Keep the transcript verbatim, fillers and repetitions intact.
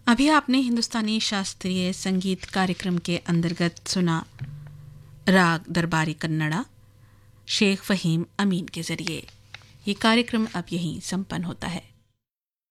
अभी आपने हिंदुस्तानी शास्त्रीय संगीत कार्यक्रम के अंतर्गत सुना राग दरबारी कन्नड़ा शेख फ़हीम अमीन के ज़रिए। ये कार्यक्रम अब यहीं संपन्न होता है।